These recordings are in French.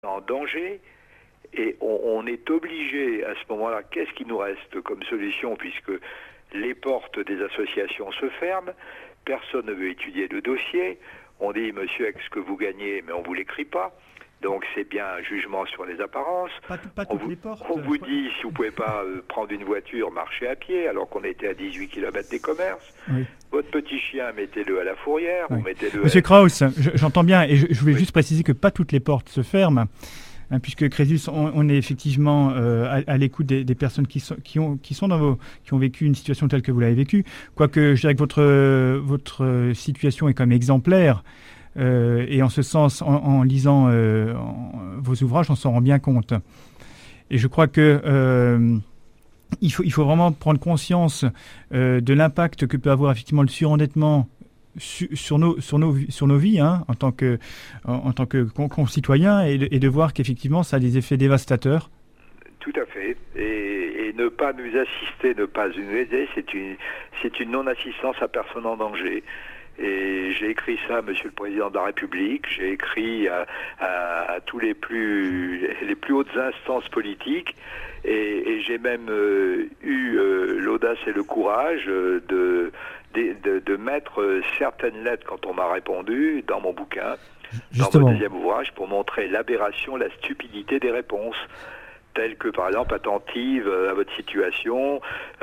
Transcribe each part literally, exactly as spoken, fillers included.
en danger. Et on, on est obligé à ce moment-là, qu'est-ce qui nous reste comme solution, puisque les portes des associations se ferment, personne ne veut étudier le dossier, on dit monsieur avec ce que vous gagnez, mais on ne vous l'écrit pas, donc c'est bien un jugement sur les apparences. Pas, pas on toutes vous, les portes. on vous dit si vous ne pouvez pas euh, prendre une voiture, marcher à pied, alors qu'on était à dix-huit kilomètres des commerces. Oui. Votre petit chien, mettez-le à la fourrière, Oui. ou mettez-le Monsieur à... Krauss, je- j'entends bien, et je, je voulais Oui. juste préciser que pas toutes les portes se ferment. Hein, puisque Crésus, on, on est effectivement euh, à, à l'écoute des, des personnes qui sont, qui, ont, qui sont dans vos, qui ont vécu une situation telle que vous l'avez vécue. Quoique je dirais que votre, votre situation est comme exemplaire. Euh, et en ce sens, en, en lisant euh, en, vos ouvrages, on s'en rend bien compte. Et je crois que euh, il faut, il faut vraiment prendre conscience euh, de l'impact que peut avoir effectivement le surendettement Sur, sur, nos, sur, nos, sur nos vies hein, en tant que, en, en tant que con, concitoyens et de, et de voir qu'effectivement ça a des effets dévastateurs. Tout à fait. Et, et ne pas nous assister, ne pas nous aider, c'est une, c'est une non-assistance à personne en danger. Et j'ai écrit ça à Monsieur le Président de la République, j'ai écrit à, à, à tous les plus, les plus hautes instances politiques, et, et j'ai même euh, eu euh, l'audace et le courage euh, de, de, de, de mettre euh, certaines lettres, quand on m'a répondu, dans mon bouquin, Justement. dans mon deuxième ouvrage, pour montrer l'aberration, la stupidité des réponses. Telles que par exemple attentive à votre situation,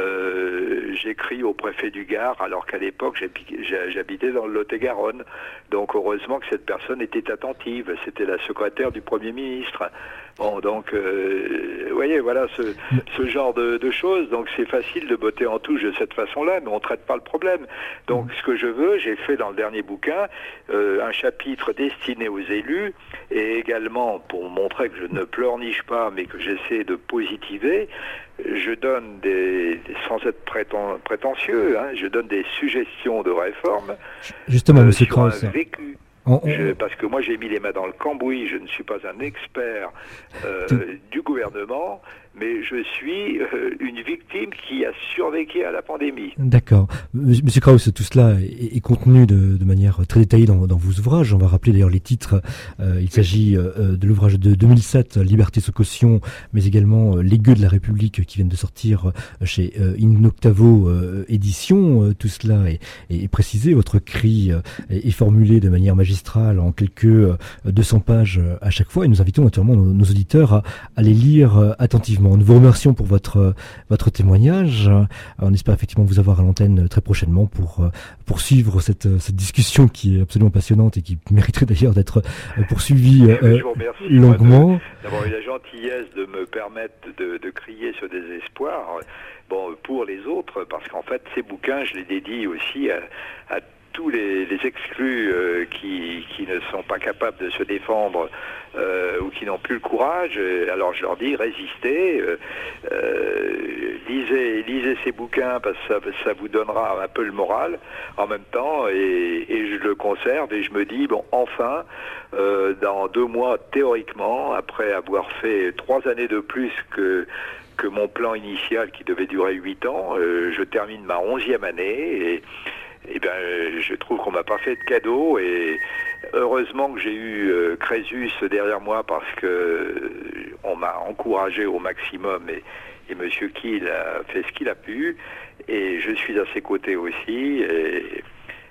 euh, j'écris au préfet du Gard alors qu'à l'époque j'habitais dans le Lot-et-Garonne. Donc heureusement que cette personne était attentive, c'était la secrétaire du Premier ministre. Bon, donc, euh, vous voyez, voilà ce, ce genre de, de choses. Donc c'est facile de botter en touche de cette façon-là, mais on ne traite pas le problème. Donc ce que je veux, j'ai fait dans le dernier bouquin euh, un chapitre destiné aux élus, et également pour montrer que je ne pleurniche pas, mais que j'essaie de positiver, je donne des, sans être préten, prétentieux, hein, je donne des suggestions de réforme. Justement, euh, Monsieur sur un Krauss. vécu. On, on... Je, parce que moi j'ai mis les mains dans le cambouis, je ne suis pas un expert euh, du gouvernement, mais je suis euh, une victime qui a survécu à la pandémie. D'accord. Monsieur Krauss, tout cela est, est contenu de, de manière très détaillée dans, dans vos ouvrages. On va rappeler d'ailleurs les titres. Euh, il s'agit euh, de l'ouvrage de deux mille sept, Liberté sous caution, mais également euh, Les gueux de la République qui viennent de sortir chez euh, In Octavo euh, Édition. Euh, tout cela est, est précisé. Votre cri euh, est formulé de manière magistrale en quelques euh, deux cents pages à chaque fois. Et nous invitons naturellement nos, nos auditeurs à, à les lire euh, attentivement. Nous vous remercions pour votre, votre témoignage. On espère effectivement vous avoir à l'antenne très prochainement pour poursuivre cette, cette discussion qui est absolument passionnante et qui mériterait d'ailleurs d'être poursuivie euh, longuement. D'avoir eu la gentillesse de me permettre de, de crier ce désespoir bon, pour les autres, parce qu'en fait ces bouquins, je les dédie aussi à, à tous les, les exclus euh, qui, qui ne sont pas capables de se défendre euh, ou qui n'ont plus le courage. Alors je leur dis, résistez, euh, euh, lisez, lisez ces bouquins parce que ça, ça vous donnera un peu le moral en même temps, et, et je le conserve et je me dis, bon, enfin, euh, dans deux mois, théoriquement, après avoir fait trois années de plus que que mon plan initial qui devait durer huit ans, euh, je termine ma onzième année et Eh bien, je trouve qu'on m'a pas fait de cadeau, et heureusement que j'ai eu euh, Crésus derrière moi parce que euh, on m'a encouragé au maximum, et, et Monsieur Kiel a fait ce qu'il a pu, et je suis à ses côtés aussi, et,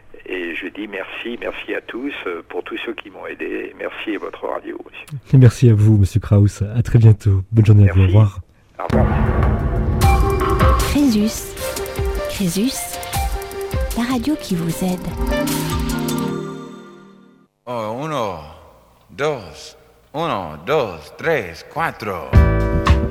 et je dis merci, merci à tous pour tous ceux qui m'ont aidé, merci à votre radio aussi. Et merci à vous, Monsieur Krauss, à très bientôt, bonne journée merci. À vous, au revoir. Au revoir. Crésus, Crésus, la radio qui vous aide. Oh, uno, dos, uno, dos, tres, cuatro.